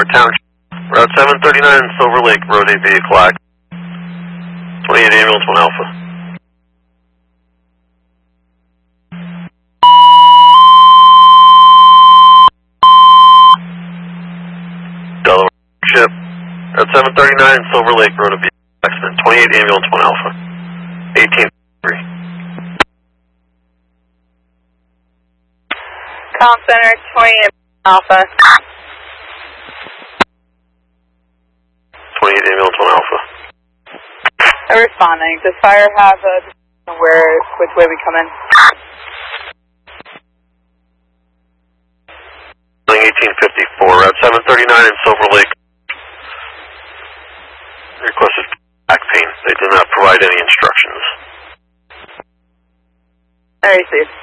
Township. Route 739 Silver Lake, Road 8 vehicle accident. 28 ambulance, 1 Alpha. Delaware Ship. Route 739 Silver Lake, Road 8 vehicle accident. 28 ambulance, 1 Alpha. 18-3. Call center 28 Alpha. 28 ambulance, 1 Alpha. Responding. Does fire have a which way we come in? 1854, Route 739 in Silver Lake. Requested back pain. They did not provide any instructions. Very safe.